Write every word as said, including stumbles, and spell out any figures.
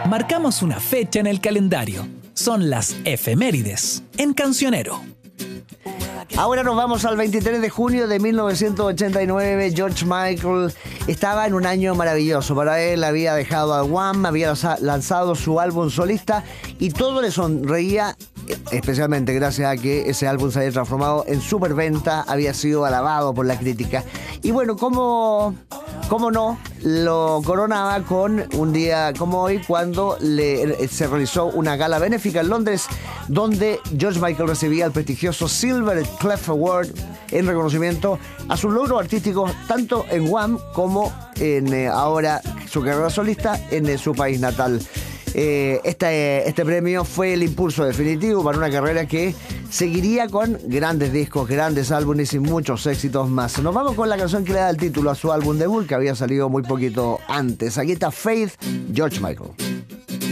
Marcamos una fecha en el calendario. Son las efemérides en Cancionero. Ahora nos vamos al veintitrés de junio de mil novecientos ochenta y nueve. George Michael estaba en un año maravilloso. Para él había dejado a Wham, había lanzado su álbum solista y todo le sonreía, especialmente gracias a que ese álbum se había transformado en superventa, había sido alabado por la crítica. Y bueno, ¿cómo, cómo no? Lo coronaba con un día como hoy, cuando le, se realizó una gala benéfica en Londres, donde George Michael recibía el prestigioso Silver Clef Award en reconocimiento a sus logros artísticos tanto en Wham como en eh, ahora su carrera solista en eh, su país natal. Eh, este, este premio fue el impulso definitivo para una carrera que seguiría con grandes discos, grandes álbumes y muchos éxitos más. Nos vamos con la canción que le da el título a su álbum debut, que había salido muy poquito antes. Aquí está Faith, George Michael.